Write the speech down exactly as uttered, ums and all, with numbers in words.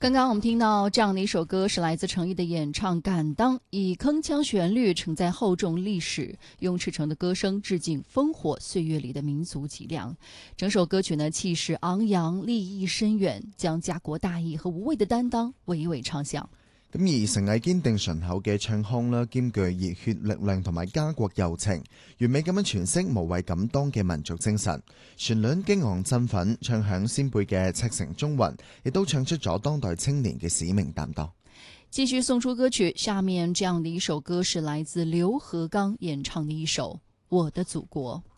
刚刚我们听到这样的一首歌，是来自程毅的演唱《敢当》，以铿锵旋律承载厚重历史，用赤诚的歌声致敬烽火岁月里的民族脊梁。整首歌曲呢，氣勢昂揚，立意深遠，將家國大義和無畏的擔當娓娓唱響。 咁而程毅堅定醇厚嘅唱腔啦，兼具熱血力量同埋家國柔情，完美咁樣詮釋無畏敢當嘅民族精神。旋律激昂振奮，唱響先輩嘅赤誠忠魂，亦都唱出咗當代青年嘅使命擔當。 繼續送出歌曲，下面這樣的一首歌是來自劉和剛演唱的一首《我的祖國》。